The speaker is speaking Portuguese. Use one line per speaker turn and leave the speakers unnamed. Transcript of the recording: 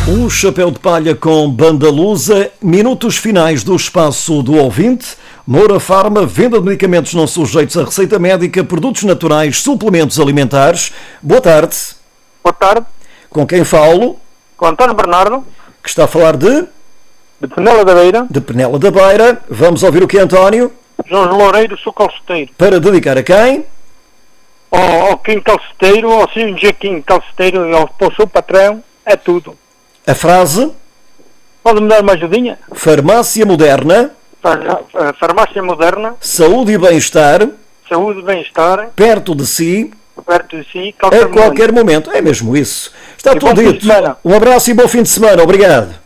Um chapéu de palha com banda lusa, minutos finais do espaço do ouvinte. Moura Farma, venda de medicamentos não sujeitos a receita médica, produtos naturais, suplementos alimentares. Boa tarde.
Boa tarde.
Com quem falo?
Com António Bernardo,
Que está a falar de
Penela da Beira.
De Penela da Beira. Vamos ouvir o que é, António?
Jorge Loureiro, sou calceteiro.
Para dedicar a quem?
Ao Kim Calceteiro, ao Sr. Joaquim Calceteiro e ao seu patrão, é tudo.
A frase:
Pode-me dar uma ajudinha?
farmácia moderna,
Farmácia moderna,
saúde e bem-estar,
saúde e bem-estar,
perto de si,
perto de si,
a qualquer momento. É mesmo isso. Está
E
tudo
bom fim de
dito.
semana.
Um abraço e bom fim de semana. Obrigado.